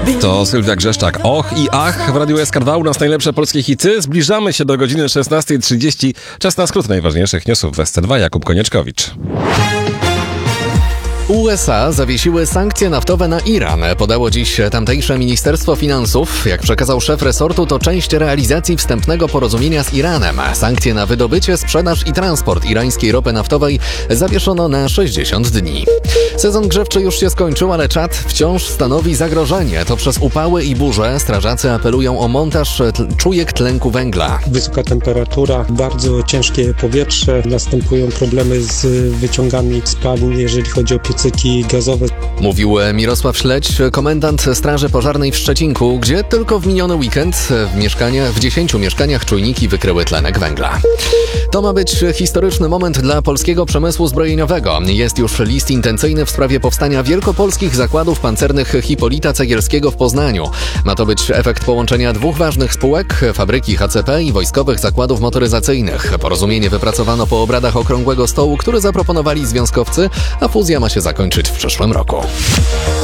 To Sylwia Grzeszczak. Och i ach w Radiu SK2 u nas najlepsze polskie hity. Zbliżamy się do godziny 16:30. Czas na skrót najważniejszych newsów w SC2. Jakub Konieczkowicz. USA zawiesiły sankcje naftowe na Iran, podało dziś tamtejsze Ministerstwo Finansów. Jak przekazał szef resortu, to część realizacji wstępnego porozumienia z Iranem. Sankcje na wydobycie, sprzedaż i transport irańskiej ropy naftowej zawieszono na 60 dni. Sezon grzewczy już się skończył, ale Czad wciąż stanowi zagrożenie. To przez upały i burze strażacy apelują o montaż czujek tlenku węgla. Wysoka temperatura, bardzo ciężkie powietrze, następują problemy z wyciągami spalin, jeżeli chodzi o piecyki gazowe. Mówił Mirosław Śledź, komendant Straży Pożarnej w Szczecinku, gdzie tylko w miniony weekend w 10 mieszkaniach czujniki wykryły tlenek węgla. To ma być historyczny moment dla polskiego przemysłu zbrojeniowego. Jest już list intencyjny w sprawie powstania wielkopolskich zakładów pancernych Hipolita Cegielskiego w Poznaniu. Ma to być efekt połączenia dwóch ważnych spółek, fabryki HCP i wojskowych zakładów motoryzacyjnych. Porozumienie wypracowano po obradach Okrągłego Stołu, który zaproponowali związkowcy, a fuzja ma się zakończyć w przyszłym roku.